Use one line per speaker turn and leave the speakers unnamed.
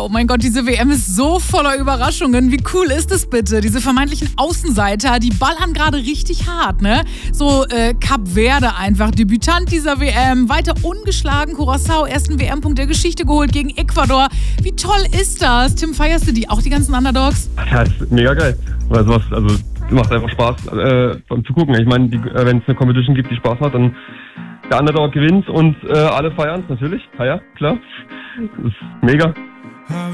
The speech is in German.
Oh mein Gott, diese WM ist so voller Überraschungen. Wie cool ist es bitte? Diese vermeintlichen Außenseiter, die ballern gerade richtig hart, ne? So Kap Verde einfach, Debütant dieser WM, weiter ungeschlagen, Curaçao, ersten WM-Punkt der Geschichte geholt gegen Ecuador. Wie toll ist das? Tim, feierst du die auch, die ganzen Underdogs?
Ja, ist mega geil. Also macht einfach Spaß zu gucken. Ich meine, wenn es eine Competition gibt, die Spaß macht, dann der Underdog gewinnt und alle feiern es natürlich. Ja, klar. Das ist mega.